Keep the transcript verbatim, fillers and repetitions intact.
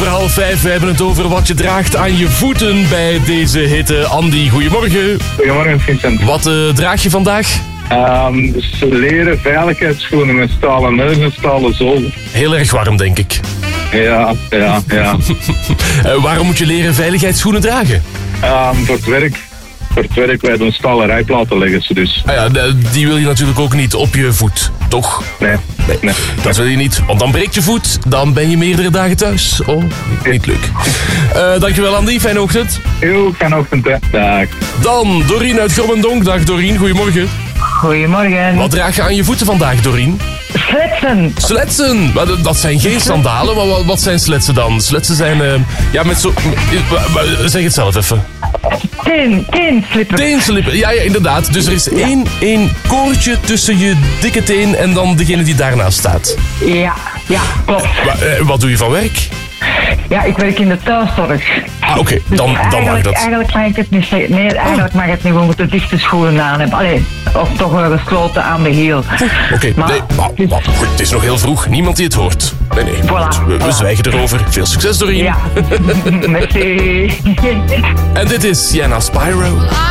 over half vijf. We hebben het over wat je draagt aan je voeten bij deze hitte. Andy, goedemorgen. Goedemorgen, Vincent. Wat uh, draag je vandaag? Um, dus leren veiligheidsschoenen met stalen neus en stalen zool. Heel erg warm, denk ik. Ja, ja, ja. uh, waarom moet je leren veiligheidsschoenen dragen? Um, voor het werk. Voor het werk, wij doen stalen rijplaten leggen ze dus. Ah ja, die wil je natuurlijk ook niet op je voet, toch? Nee, nee. nee. Dat wil je niet, want dan breekt je voet. Dan ben je meerdere dagen thuis. Oh, niet leuk. Uh, dankjewel Andy, fijne ochtend. Heel fijne ochtend, hè. Dag. Dan Doreen uit Grommendonk. Dag Doreen, goedemorgen. Goedemorgen. Wat draag je aan je voeten vandaag, Doreen? Sletsen. Sletsen? Maar dat zijn geen sandalen. Maar wat, wat zijn sletsen dan? Sletsen zijn... Uh, ja, met zo... Zeg het zelf even. Teen, teenslippers. Teenslippers, ja, ja, inderdaad. Dus er is ja. één, één koordje tussen je dikke teen en dan degene die daarnaast staat. Ja, ja, klopt. Maar, uh, wat doe je van werk? Ja, ik werk in de thuiszorg. Ah, oké, okay. dus dan, dan mag dat. Eigenlijk mag ik het niet zeggen. Nee, eigenlijk mag het niet, we moeten dichte schoenen aan hebben. Allee, of toch wel gesloten aan de hiel. Oké, okay. nee, maar, maar goed, het is nog heel vroeg. Niemand die het hoort. Nee, nee, voilà, we, we voilà. zwijgen erover. Veel succes, Doreen. Ja, merci. En dit is Sienna Spyro.